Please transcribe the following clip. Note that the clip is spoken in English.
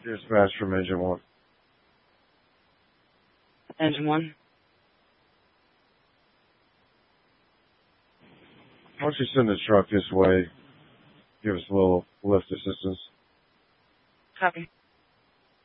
Dispatch from Engine 1. Engine 1. Why don't you send the truck this way? Give us a little lift assistance. Copy.